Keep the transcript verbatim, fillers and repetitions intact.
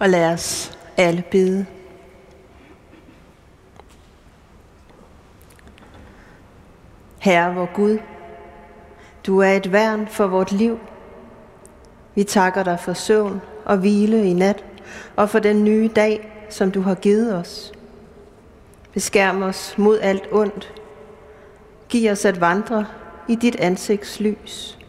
Og lad os alle bede. Herre vor Gud, du er et værn for vort liv. Vi takker dig for søvn og hvile i nat, og for den nye dag, som du har givet os. Beskærm os mod alt ondt. Giv os at vandre i dit ansigts lys.